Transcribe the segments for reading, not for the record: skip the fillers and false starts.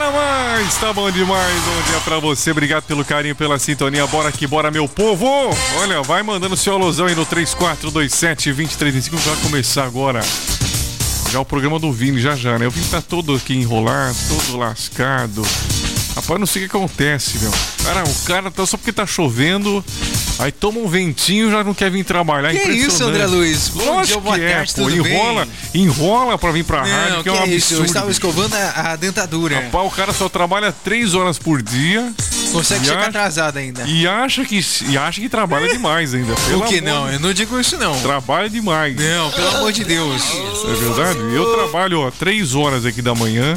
demais, tá bom demais. Bom dia pra você, obrigado pelo carinho, pela sintonia. Bora que bora, meu povo. Olha, vai mandando seu alusão aí no 3427-2325. Vai começar agora já o programa do Vini, já, né? O Vini tá todo aqui enrolado, todo lascado. Rapaz, não sei o que acontece, meu. O cara tá só porque tá chovendo, aí toma um ventinho e já não quer vir trabalhar. Que isso, André Luiz? Lógico que é, pô. Enrola pra vir pra rádio, que é um absurdo. Eu estava escovando a dentadura. Rapaz, o cara só trabalha 3 horas por dia. Consegue chegar atrasado ainda. E acha que trabalha demais ainda. Por que não? Eu não digo isso, não. Trabalha demais. Não, pelo amor de Deus. É verdade? Eu trabalho, 3 horas aqui da manhã.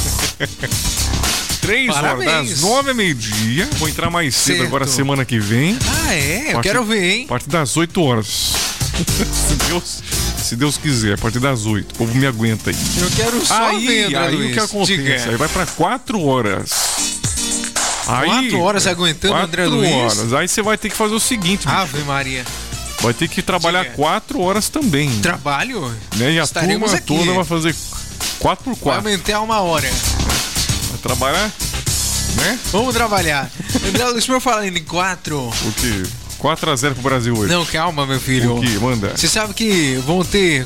3 horas, das 9 a meio-dia. Vou entrar mais cedo agora, semana que vem. Ah, é? Eu quero ver, hein? A partir das 8 horas. Se Deus quiser, a partir das 8. O povo me aguenta aí. Eu quero só ver, Aí o que acontece? Aí vai pra 4 horas. 4 horas aguentando o André Luiz? 4 horas. Aí você vai ter que fazer o seguinte, bicho. Ave Maria. Vai ter que trabalhar 4 horas também. Trabalho? Né? E a Estaremos turma aqui. toda vai fazer 4x4. Vai aumentar 1 hora. Vai trabalhar, né? Vamos trabalhar. André Luiz, por falar em 4... O quê? 4x0 pro Brasil hoje. Não, calma, meu filho. O quê? Manda. Você sabe que vão ter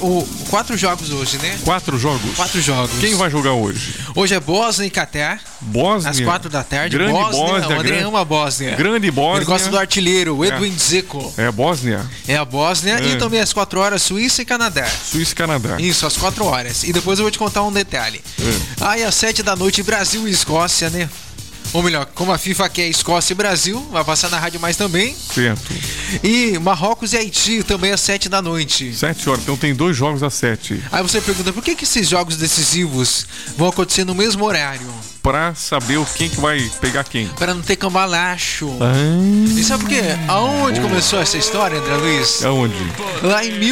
4 jogos hoje, né? 4 jogos? 4 jogos. Quem vai jogar hoje? Hoje é Bósnia e Catar. Bósnia? Às 4 da tarde. Grande Bósnia. O André ama a Bósnia. Grande Bósnia. Ele gosta do artilheiro, o Edwin Dzeko. É a Bósnia? É a Bósnia. E também às 4 horas, Suíça e Canadá. Suíça e Canadá. Isso, às 4 horas. E depois eu vou te contar um detalhe. Aí às 7 da noite, Brasil e Escócia, né? Ou melhor, como a FIFA quer Escócia e Brasil, vai passar na Rádio Mais também. Certo. E Marrocos e Haiti também às 7 da noite. 7 horas, então tem 2 jogos às 7. Aí você pergunta, por que esses jogos decisivos vão acontecer no mesmo horário? Pra saber quem que vai pegar quem. Pra não ter cambalacho. E sabe por quê? Aonde começou essa história, André Luiz? Aonde? Lá em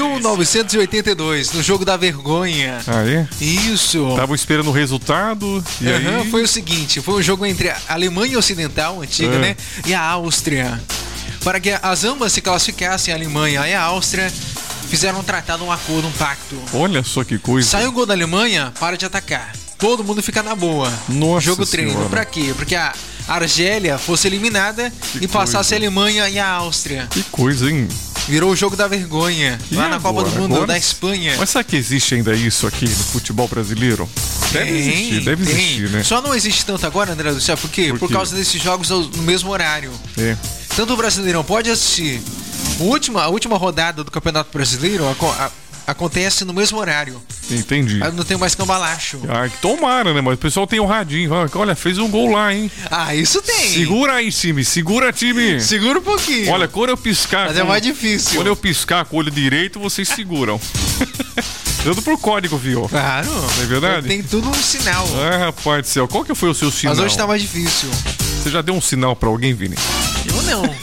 1982, no jogo da vergonha. Ah, é? Isso. Tava esperando o resultado e aí... Foi o seguinte, foi um jogo entre a Alemanha Ocidental, antiga, né? E a Áustria. Para que as ambas se classificassem, a Alemanha e a Áustria, fizeram um tratado, um acordo, um pacto. Olha só que coisa. Sai o gol da Alemanha, para de atacar. Todo mundo fica na boa. Nossa Jogo treino. senhora. Pra quê? Porque a Argélia fosse eliminada e passasse a Alemanha e a Áustria. Que coisa, hein? Virou o jogo da vergonha. E lá na agora? Copa do Mundo, Agora... da Espanha. Mas será que existe ainda isso aqui no futebol brasileiro? Deve existir, né? Só não existe tanto agora, André do Céu, por quê? Por causa desses jogos no mesmo horário. É. Tanto o Brasileirão pode assistir. A última rodada do Campeonato Brasileiro acontece no mesmo horário. Entendi. Aí não tem mais cambalacho. Ah, que tomara, né? Mas o pessoal tem um radinho. Olha, fez um gol lá, hein? Ah, isso tem. Segura aí, time. Segura, time. Segura um pouquinho. Olha, quando eu piscar... Mas é mais difícil. Quando eu piscar com o olho direito, vocês seguram. Tudo por código, viu? Claro. Não é verdade? Tem tudo um sinal. Ah, rapaz do céu. Qual que foi o seu sinal? Mas hoje tá mais difícil. Você já deu um sinal pra alguém, Vini? Eu não.